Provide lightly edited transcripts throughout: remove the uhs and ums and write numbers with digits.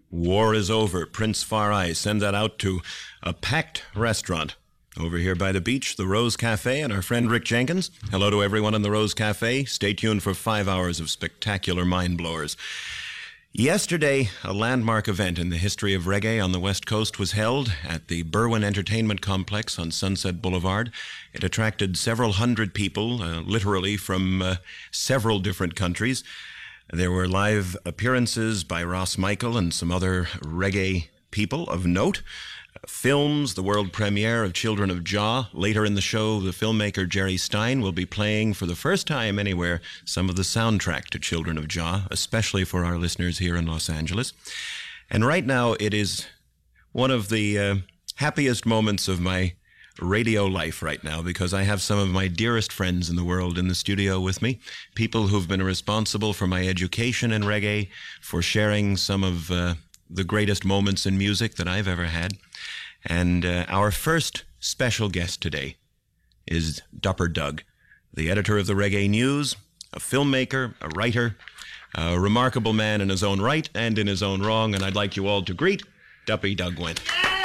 War is over. Prince Far Eye. Send that out to a packed restaurant over here by the beach, the Rose Cafe, and our friend Rick Jenkins. Hello to everyone in the Rose Cafe. Stay tuned for 5 hours of spectacular mind-blowers. Yesterday, a landmark event in the history of reggae on the West Coast was held at the Berwyn Entertainment Complex on Sunset Boulevard. It attracted several hundred people, literally from several different countries. There were live appearances by Ross Michael and some other reggae people of note. Films, the world premiere of Children of Jah. Later in the show, the filmmaker Jerry Stein will be playing for the first time anywhere some of the soundtrack to Children of Jah, especially for our listeners here in Los Angeles. And right now, it is one of the happiest moments of my radio life right now, because I have some of my dearest friends in the world in the studio with me, people who've been responsible for my education in reggae, for sharing some of the greatest moments in music that I've ever had. And our first special guest today is Dupper Doug, the editor of the Reggae News, a filmmaker, a writer, a remarkable man in his own right and in his own wrong, and I'd like you all to greet Duppy Doug Wendt.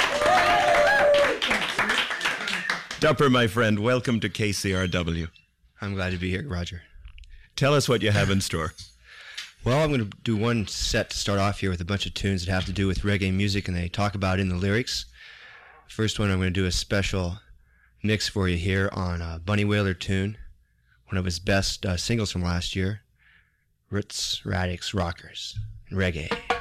Dupper, my friend, welcome to KCRW. I'm glad to be here, Roger. Tell us what you have in store. Well, I'm going to do one set to start off here with a bunch of tunes that have to do with reggae music and they talk about in the lyrics. First one, I'm going to do a special mix for you here on a Bunny Wailer tune, one of his best singles from last year, Ritz Radix Rockers and Reggae.